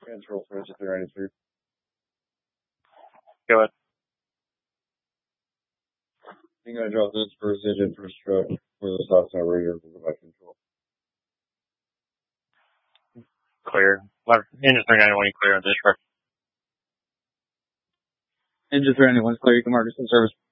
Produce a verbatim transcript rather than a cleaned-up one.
Control for engine three ninety-three. Go ahead. I'm going to drop this first engine, first truck for the stop sign right here. We'll go back to control. Clear. Engine three ninety-one, clear on this truck. Engine three ninety-one, clear. You can mark us in service.